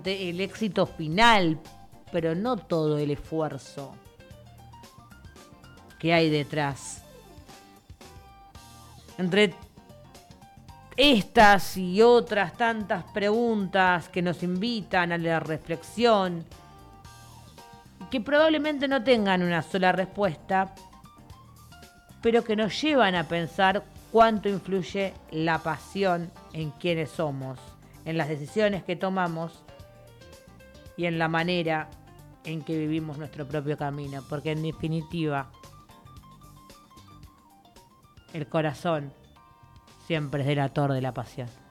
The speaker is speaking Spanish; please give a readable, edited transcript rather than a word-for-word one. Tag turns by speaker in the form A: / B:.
A: importante el éxito final, pero no todo el esfuerzo que hay detrás. Entre estas y otras tantas preguntas que nos invitan a la reflexión, que probablemente no tengan una sola respuesta, pero que nos llevan a pensar cuánto influye la pasión en quienes somos, en las decisiones que tomamos y en la manera en que vivimos nuestro propio camino, porque en definitiva el corazón siempre es delator de la pasión.